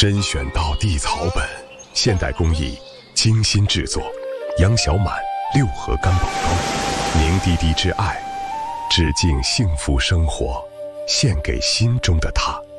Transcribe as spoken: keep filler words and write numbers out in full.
甄选到地草本，现代工艺精心制作。杨小满六合干宝膏，凝滴滴之爱，致敬幸福生活，献给心中的他。